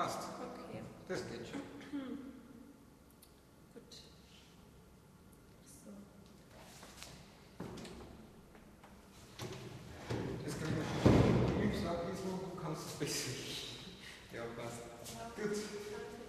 passt. Okay. Das geht schon. Gut. So. Das kann ich schon. Ich sage, du kannst es besser. Ja, passt. Gut.